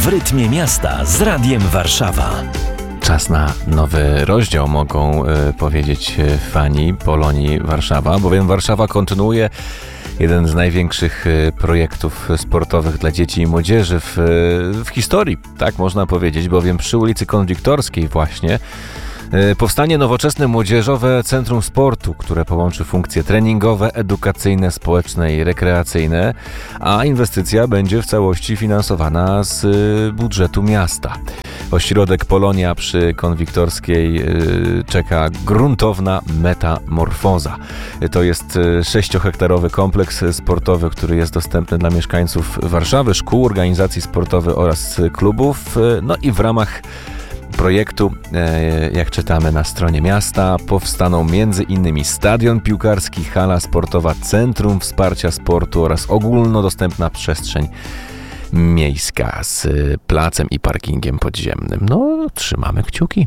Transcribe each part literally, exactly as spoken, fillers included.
W rytmie miasta z Radiem Warszawa. Czas na nowy rozdział, mogą y, powiedzieć fani Polonii Warszawa, bowiem Warszawa kontynuuje jeden z największych y, projektów sportowych dla dzieci i młodzieży w, y, w historii, tak można powiedzieć, bowiem przy ulicy Konwiktorskiej właśnie powstanie nowoczesne młodzieżowe centrum sportu, które połączy funkcje treningowe, edukacyjne, społeczne i rekreacyjne, a inwestycja będzie w całości finansowana z budżetu miasta. Ośrodek Polonia przy Konwiktorskiej czeka gruntowna metamorfoza. To jest sześciohektarowy kompleks sportowy, który jest dostępny dla mieszkańców Warszawy, szkół, organizacji sportowych oraz klubów. No i w ramach projektu, jak czytamy na stronie miasta, powstaną między innymi stadion piłkarski, hala sportowa, centrum wsparcia sportu oraz ogólnodostępna przestrzeń miejska z placem i parkingiem podziemnym. No, trzymamy kciuki.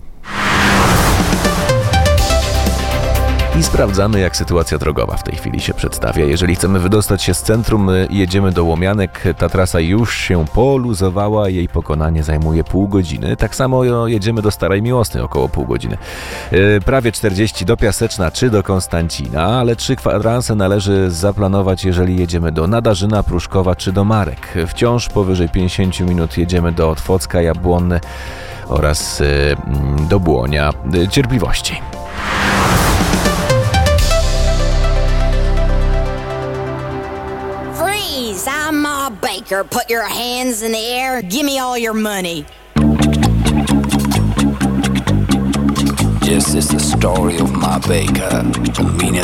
I sprawdzamy, jak sytuacja drogowa w tej chwili się przedstawia. Jeżeli chcemy wydostać się z centrum i jedziemy do Łomianek, ta trasa już się poluzowała, jej pokonanie zajmuje pół godziny. Tak samo jedziemy do Starej Miłosnej, około pół godziny. Yy, prawie czterdzieści do Piaseczna czy do Konstancina, ale trzy kwadranse należy zaplanować, jeżeli jedziemy do Nadarzyna, Pruszkowa czy do Marek. Wciąż powyżej pięćdziesiąt minut jedziemy do Otwocka, Jabłonne oraz yy, do Błonia. Yy, cierpliwości. I'm Ma Baker. Put your hands in the air. Give me all your money. This is the story of Ma Baker, the meanest